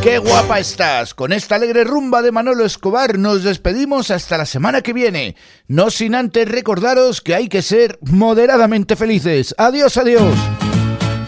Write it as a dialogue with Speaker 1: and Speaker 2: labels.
Speaker 1: ¡Qué guapa estás! Con esta alegre rumba de Manolo Escobar nos despedimos hasta la semana que viene. No sin antes recordaros que hay que ser moderadamente felices. ¡Adiós, adiós!